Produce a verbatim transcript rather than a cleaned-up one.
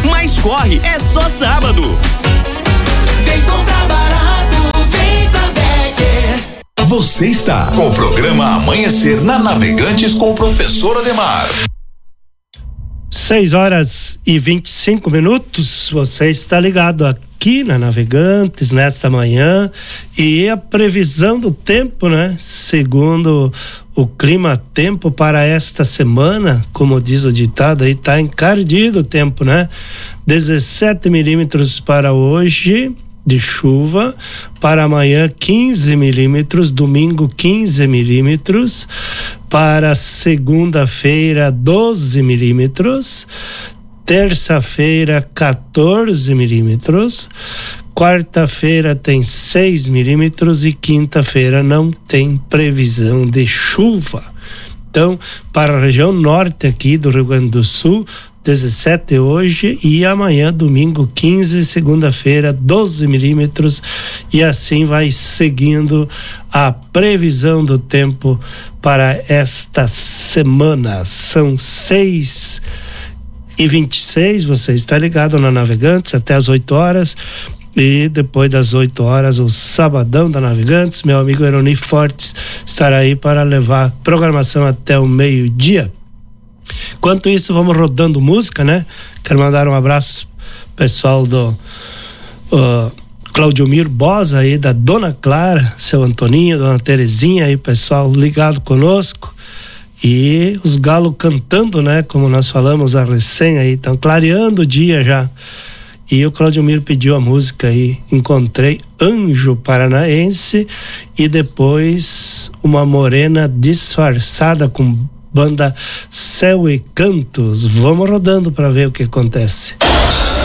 mas corre, é só sábado. Vem comprar barato, vem pra Becker. Você está com o programa Amanhecer na Navegantes com o professor Ademar. seis horas e vinte e cinco minutos, você está ligado aqui na Navegantes nesta manhã, e a previsão do tempo, né? Segundo o clima tempo para esta semana, como diz o ditado aí, tá encardido o tempo, né? dezessete milímetros para hoje de chuva, para amanhã quinze milímetros, domingo quinze milímetros, para segunda-feira doze milímetros, terça-feira quatorze milímetros, quarta-feira tem seis milímetros e quinta-feira não tem previsão de chuva. Então, para a região norte aqui do Rio Grande do Sul, dezessete hoje, e amanhã, domingo, quinze, segunda-feira, doze milímetros, e assim vai seguindo a previsão do tempo para esta semana. São seis e vinte e seis, você está ligado na Navegantes até as oito horas, e depois das oito horas, o Sabadão da Navegantes, meu amigo Eroni Fortes estará aí para levar programação até o meio-dia. Enquanto isso, vamos rodando música, né? Quero mandar um abraço pessoal do uh, Claudiomir Bosa aí, da Dona Clara, seu Antoninho, Dona Terezinha aí, pessoal ligado conosco, e os galos cantando, né? Como nós falamos a recém aí, estão clareando o dia já. E o Claudiomir pediu a música aí, Encontrei Anjo Paranaense, e depois Uma Morena Disfarçada, com banda Céu e Cantos. Vamos rodando para ver o que acontece.